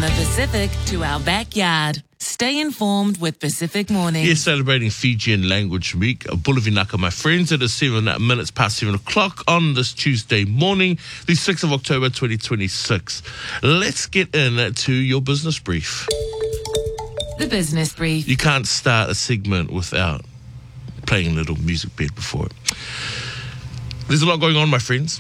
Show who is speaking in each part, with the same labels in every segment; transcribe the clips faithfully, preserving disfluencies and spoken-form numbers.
Speaker 1: the Pacific to our backyard. Stay informed with Pacific Morning.
Speaker 2: Yes, celebrating Fijian Language Week. Bulavinaka, my friends. It is seven minutes past seven o'clock on this Tuesday morning, the sixth of October, twenty twenty-six. Let's get into your business brief.
Speaker 1: The business brief.
Speaker 2: You can't start a segment without playing a little music bed before it. There's a lot going on, my friends.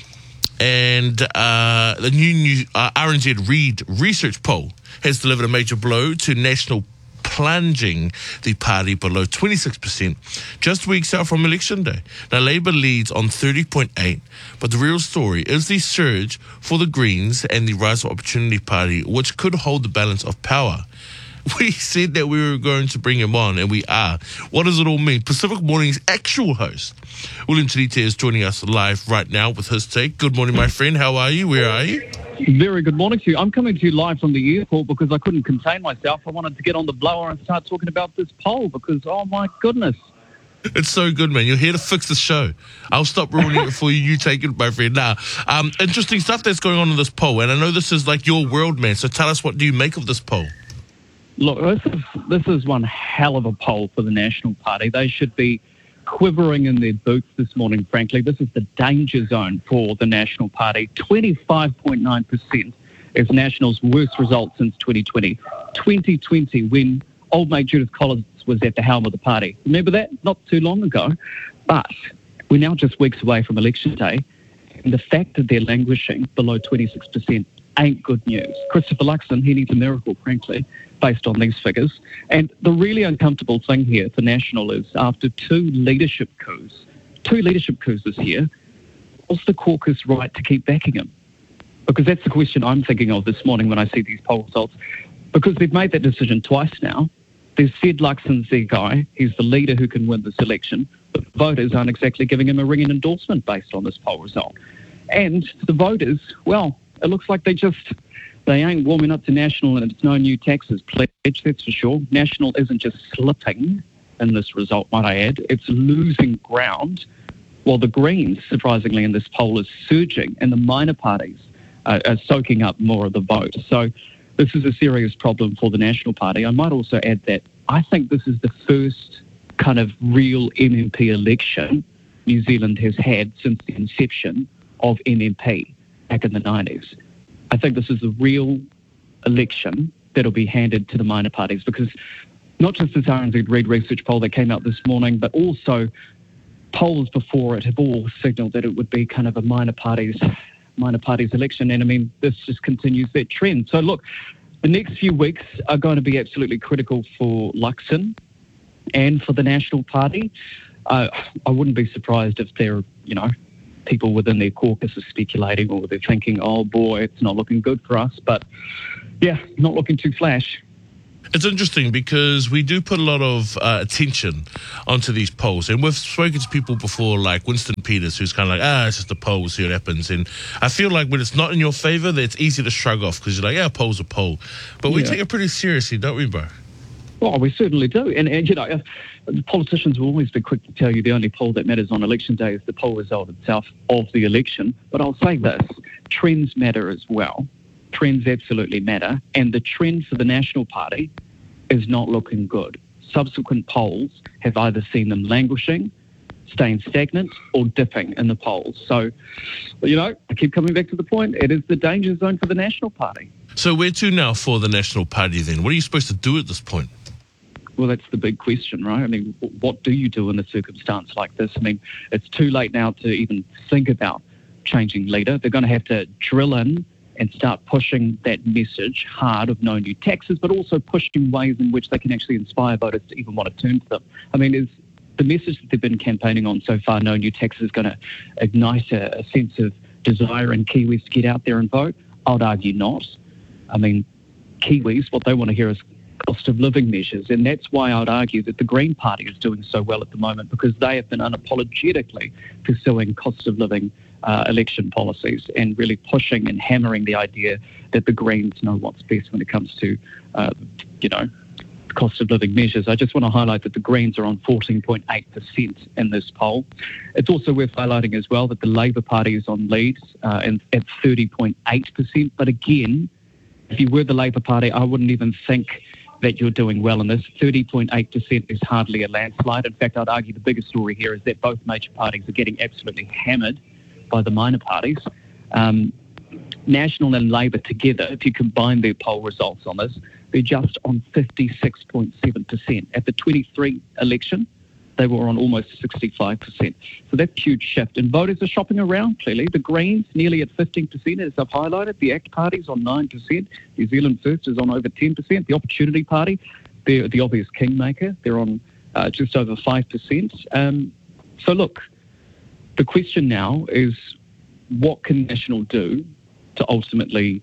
Speaker 2: And uh, the new, new uh, R N Z Reid research poll has delivered a major blow to National, plunging the party below twenty-six percent just weeks out from election day. Now, Labour leads on thirty point eight, but the real story is the surge for the Greens and the Rise of Opportunity Party, which could hold the balance of power. We said that we were going to bring him on, and we are. What does it all mean? Pacific Morning's actual host, William Chilite, is joining us live right now with his take. Good morning, my friend. How are you? Where are you?
Speaker 3: Very good morning to you. I'm coming to you live from the airport because I couldn't contain myself. I wanted to get on the blower and start talking about this poll because, oh, my goodness.
Speaker 2: It's so good, man. You're here to fix the show. I'll stop ruining it for you. You take it, my friend. Now, um, interesting stuff that's going on in this poll, and I know this is like your world, man, so tell us, what do you make of this poll?
Speaker 3: Look, this is, this is one hell of a poll for the National Party. They should be quivering in their boots this morning, frankly. This is the danger zone for the National Party. twenty-five point nine percent is National's worst result since twenty twenty. twenty twenty, when old mate Judith Collins was at the helm of the party. Remember that? Not too long ago. But we're now just weeks away from election day, and the fact that they're languishing below twenty-six percent ain't good news. Christopher Luxon, he needs a miracle, frankly, based on these figures. And the really uncomfortable thing here for National is after two leadership coups, two leadership coups this year, was the caucus right to keep backing him? Because that's the question I'm thinking of this morning when I see these poll results. Because they've made that decision twice now. They've said Luxon's their guy. He's the leader who can win this election. But voters aren't exactly giving him a ringing endorsement based on this poll result. And the voters, well, it looks like they just, they ain't warming up to National, and it's no new taxes pledge, that's for sure. National isn't just slipping in this result, might I add. It's losing ground, while the Greens, surprisingly, in this poll is surging, and the minor parties uh, are soaking up more of the vote. So this is a serious problem for the National Party. I might also add that I think this is the first kind of real M M P election New Zealand has had since the inception of M M P back in the nineties. I think this is a real election that'll be handed to the minor parties, because not just this R N Z Reid research poll that came out this morning, but also polls before it have all signalled that it would be kind of a minor parties minor parties election. And I mean, this just continues that trend. So look, the next few weeks are going to be absolutely critical for Luxon and for the National Party. Uh, I wouldn't be surprised if they're, you know, people within their caucus are speculating, or they're thinking, oh boy, it's not looking good for us. But yeah, not looking too flash.
Speaker 2: It's interesting because we do put a lot of uh, attention onto these polls, and we've spoken to people before, like Winston Peters, who's kind of like, ah, it's just a poll, we'll see what happens. And I feel like when it's not in your favour, that it's easy to shrug off, because you're like, yeah, a poll's a poll. But we yeah. take it pretty seriously, don't we, bro?
Speaker 3: Well, we certainly do. And, and you know, uh, politicians will always be quick to tell you the only poll that matters on election day is the poll result itself of the election. But I'll say this, trends matter as well. Trends absolutely matter. And the trend for the National Party is not looking good. Subsequent polls have either seen them languishing, staying stagnant, or dipping in the polls. So, you know, I keep coming back to the point, it is the danger zone for the National Party.
Speaker 2: So where to now for the National Party then? What are you supposed to do at this point?
Speaker 3: Well, that's the big question, right? I mean, what do you do in a circumstance like this? I mean, it's too late now to even think about changing leader. They're going to have to drill in and start pushing that message hard of no new taxes, but also pushing ways in which they can actually inspire voters to even want to turn to them. I mean, is the message that they've been campaigning on so far, no new taxes, going to ignite a, a sense of desire in Kiwis to get out there and vote? I would argue not. I mean, Kiwis, what they want to hear is cost of living measures, and that's why I would argue that the Green Party is doing so well at the moment, because they have been unapologetically pursuing cost of living uh, election policies and really pushing and hammering the idea that the Greens know what's best when it comes to, uh, you know, cost of living measures. I just want to highlight that the Greens are on fourteen point eight percent in this poll. It's also worth highlighting as well that the Labour Party is on lead uh, and at thirty point eight percent, but again, if you were the Labour Party, I wouldn't even think that you're doing well in this. thirty point eight percent is hardly a landslide. In fact, I'd argue the biggest story here is that both major parties are getting absolutely hammered by the minor parties. Um, National and Labour together, if you combine their poll results on this, they're just on fifty-six point seven percent. At the twenty-three election, they were on almost sixty-five percent. So that's a huge shift. And voters are shopping around, clearly. The Greens, nearly at fifteen percent, as I've highlighted. The ACT Party's on nine percent. New Zealand First is on over ten percent. The Opportunity Party, they're the obvious kingmaker. They're on uh, just over five percent. Um, so, look, the question now is, what can National do to ultimately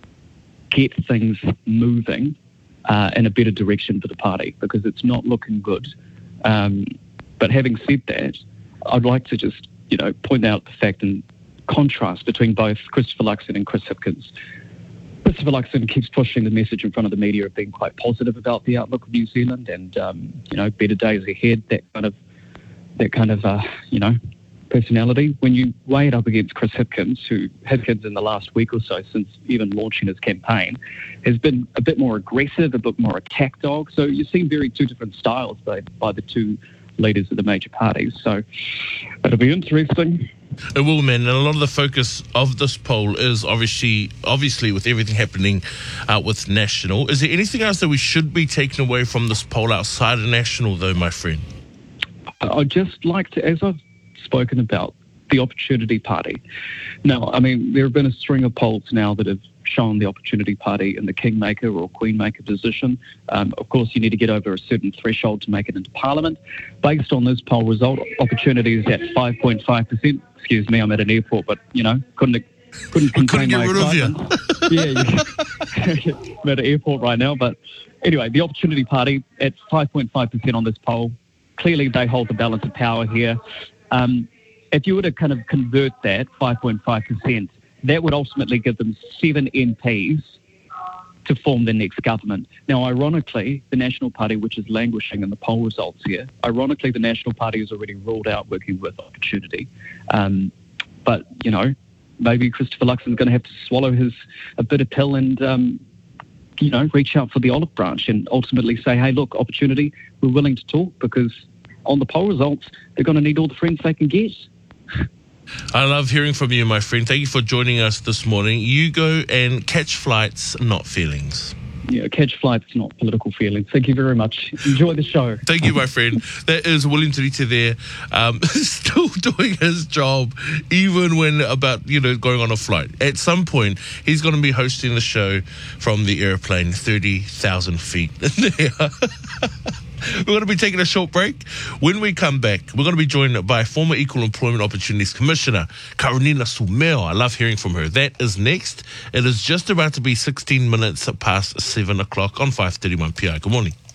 Speaker 3: get things moving uh, in a better direction for the party? Because it's not looking good. Um, but having said that, I'd like to just, you know, point out the fact and contrast between both Christopher Luxon and Chris Hipkins. Christopher Luxon keeps pushing the message in front of the media of being quite positive about the outlook of New Zealand and, um, you know, better days ahead, that kind of, that kind of, uh, you know, personality. When you weigh it up against Chris Hipkins, who Hipkins in the last week or so since even launching his campaign has been a bit more aggressive, a bit more attack dog. So you're seeing very two different styles by, by the two leaders of the major parties. So it'll be interesting.
Speaker 2: It will, man. And a lot of the focus of this poll is obviously, obviously with everything happening uh, with National. Is there anything else that we should be taking away from this poll outside of National, though, my friend?
Speaker 3: I'd just like to, as I've spoken about, the Opportunity Party. Now, I mean, there have been a string of polls now that have shown the Opportunity Party in the kingmaker or queenmaker position. Um, of course, you need to get over a certain threshold to make it into Parliament. Based on this poll result, Opportunity is at five point five percent. Excuse me, I'm at an airport, but, you know, couldn't couldn't contain
Speaker 2: couldn't
Speaker 3: my
Speaker 2: get rid
Speaker 3: excitement.
Speaker 2: of you.
Speaker 3: yeah, I'm at an airport right now. But anyway, the Opportunity Party at five point five percent on this poll. Clearly, they hold the balance of power here. Um, if you were to kind of convert that five point five percent, that would ultimately give them seven M Ps to form the next government. Now, ironically, the National Party, which is languishing in the poll results here, ironically, the National Party has already ruled out working with Opportunity. Um, but, you know, maybe Christopher Luxon is going to have to swallow his a bitter pill and, um, you know, reach out for the olive branch and ultimately say, hey, look, Opportunity, we're willing to talk, because on the poll results, they're going to need all the friends they can get.
Speaker 2: I love hearing from you, my friend. Thank you for joining us this morning. You go and catch flights, not feelings.
Speaker 3: Yeah, catch flights, not political feelings. Thank you very much. Enjoy the show.
Speaker 2: Thank you, my friend. That is William Tirita there, um, still doing his job, even when about, you know, going on a flight. At some point, he's going to be hosting the show from the airplane, thirty thousand feet in the air. We're going to be taking a short break. When we come back, we're going to be joined by former Equal Employment Opportunities Commissioner, Karenina Sumeo. I love hearing from her. That is next. It is just about to be sixteen minutes past seven o'clock on five thirty-one P I. Good morning.